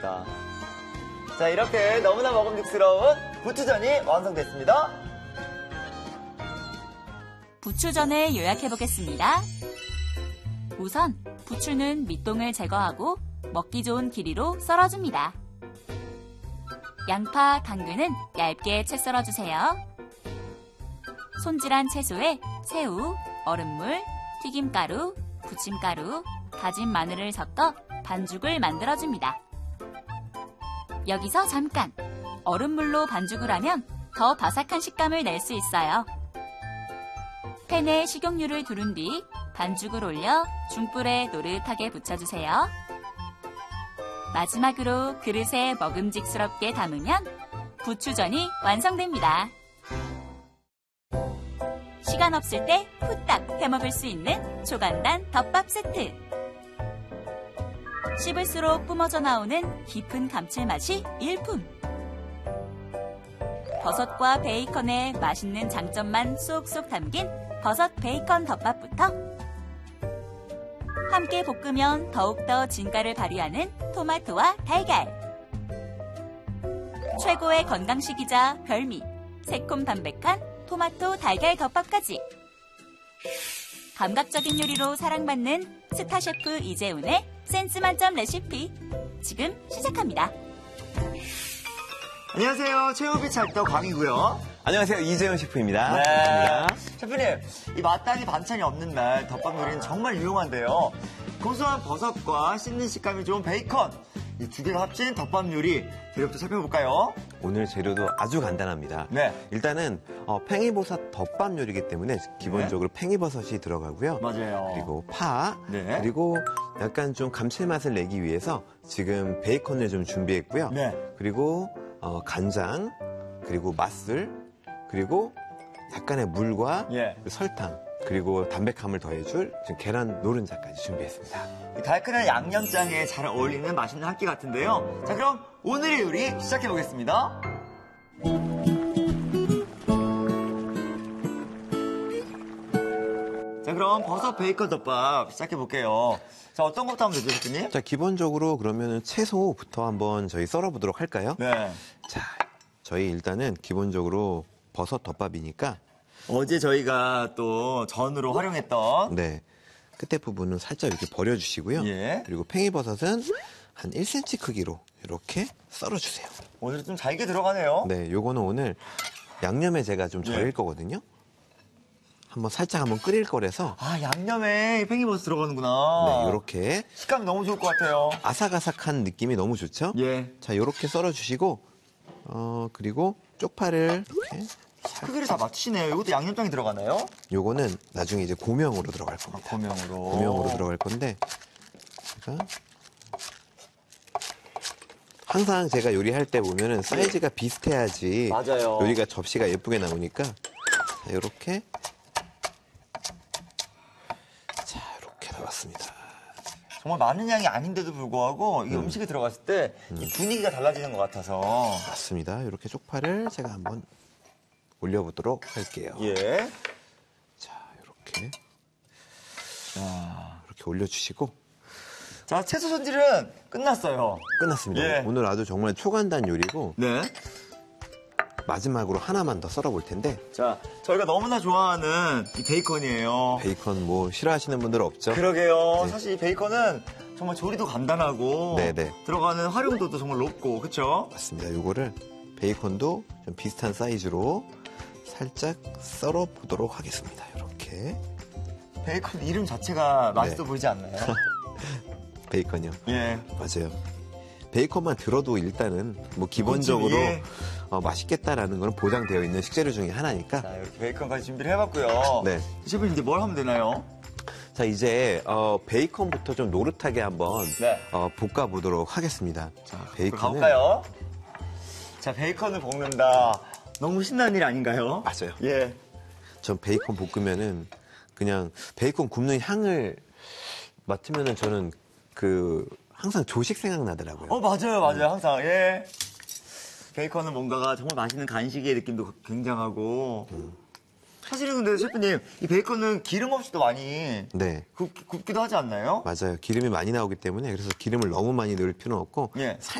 좋습니다. 자, 이렇게 너무나 먹음직스러운 부추전이 완성됐습니다. 부추전을 요약해보겠습니다. 우선 부추는 밑동을 제거하고 먹기 좋은 길이로 썰어줍니다. 양파, 당근은 얇게 채 썰어주세요. 손질한 채소에 새우, 얼음물, 튀김가루, 부침가루, 다진 마늘을 섞어 반죽을 만들어줍니다. 여기서 잠깐! 얼음물로 반죽을 하면 더 바삭한 식감을 낼 수 있어요. 팬에 식용유를 두른 뒤 반죽을 올려 중불에 노릇하게 붙여주세요. 마지막으로 그릇에 먹음직스럽게 담으면 부추전이 완성됩니다. 시간 없을 때 후딱 해먹을 수 있는 초간단 덮밥 세트. 씹을수록 뿜어져 나오는 깊은 감칠맛이 일품. 버섯과 베이컨의 맛있는 장점만 쏙쏙 담긴 버섯 베이컨 덮밥부터 함께 볶으면 더욱더 진가를 발휘하는 토마토와 달걀. 최고의 건강식이자 별미, 새콤 담백한 토마토 달걀 덮밥까지. 감각적인 요리로 사랑받는 스타 셰프 이재훈의 센스 만점 레시피. 지금 시작합니다. 안녕하세요. 최우비 찰떡 광이고요. 안녕하세요. 이재훈 셰프입니다. 네. 반갑습니다. 셰프님, 이 마땅히 반찬이 없는 날 덮밥 요리는 정말 유용한데요. 고소한 버섯과 씹는 식감이 좋은 베이컨, 이 두 개가 합친 덮밥 요리 재료부터 살펴볼까요? 오늘 재료도 아주 간단합니다. 네. 일단은 팽이버섯 덮밥 요리이기 때문에 기본적으로 팽이버섯이 들어가고요. 맞아요. 그리고 파, 네. 그리고 약간 좀 감칠맛을 내기 위해서 지금 베이컨을 좀 준비했고요. 네. 그리고 간장, 그리고 맛술, 그리고 약간의 물과 예. 설탕, 그리고 담백함을 더해줄 지금 계란 노른자까지 준비했습니다. 이 달큰한 양념장에 잘 어울리는 맛있는 한 끼 같은데요. 자, 그럼 오늘의 요리 시작해보겠습니다. 자, 그럼 버섯 베이컨 덮밥 시작해볼게요. 자, 어떤 것부터 하면 되죠, 셰프님? 자, 기본적으로 그러면은 채소부터 한번 저희 썰어보도록 할까요? 네. 자, 저희 일단은 기본적으로 버섯 덮밥이니까 어제 저희가 또 전으로 활용했던 네, 끝에 부분은 살짝 이렇게 버려주시고요. 예. 그리고 팽이버섯은 한 1cm 크기로 이렇게 썰어주세요. 오늘 좀 잘게 들어가네요. 네, 요거는 오늘 양념에 제가 좀 절일 예. 거거든요. 살짝 끓일 거라서 아, 양념에 팽이버섯 들어가는구나. 네, 이렇게 식감이 너무 좋을 것 같아요. 아삭아삭한 느낌이 너무 좋죠? 예. 자, 이렇게 썰어주시고 그리고 쪽파를 이렇게 크기를 다 맞추시네요. 이것도 양념장이 들어가나요? 요거는 나중에 이제 고명으로 들어갈 겁니다. 고명으로. 고명으로 들어갈 건데 제가 항상 제가 요리할 때 보면은 사이즈가 비슷해야지 맞아요. 요리가 접시가 예쁘게 나오니까 이렇게 나왔습니다. 정말 많은 양이 아닌데도 불구하고 이 음식이 들어갔을 때 이 분위기가 달라지는 것 같아서. 맞습니다. 이렇게 쪽파를 제가 한번 올려보도록 할게요. 예. 자, 이렇게 올려주시고 자, 채소 손질은 끝났어요. 끝났습니다. 예. 오늘 아주 정말 초간단 요리고 네. 마지막으로 하나만 더 썰어볼 텐데 자, 저희가 너무나 좋아하는 이 베이컨이에요. 베이컨 뭐 싫어하시는 분들 없죠? 그러게요. 네. 사실 이 베이컨은 정말 조리도 간단하고 네네. 들어가는 활용도도 정말 높고 그렇죠? 맞습니다. 요거를 베이컨도 좀 비슷한 사이즈로 살짝 썰어 보도록 하겠습니다. 이렇게 베이컨 이름 자체가 맛있어 네. 보이지 않나요? 베이컨이요. 예. 맞아요. 베이컨만 들어도 일단은 뭐 기본적으로 예. 맛있겠다라는 건 보장되어 있는 식재료 중에 하나니까. 자, 이렇게 베이컨까지 준비를 해봤고요. 네. 셰프님 이제 뭘 하면 되나요? 자, 이제 베이컨부터 좀 노릇하게 한번 네. 볶아 보도록 하겠습니다. 자, 베이컨은 가볼까요? 자, 베이컨을 볶는다. 너무 신나는 일 아닌가요? 맞아요. 예. 전 베이컨 볶으면은 그냥 베이컨 굽는 향을 맡으면은 저는 항상 조식 생각나더라고요. 맞아요. 항상, 예. 베이컨은 뭔가가 정말 맛있는 간식의 느낌도 굉장하고. 사실은 근데 셰프님, 이 베이컨은 기름 없이도 많이 네. 굽기도 하지 않나요? 맞아요. 기름이 많이 나오기 때문에 그래서 기름을 너무 많이 넣을 필요는 없고 예.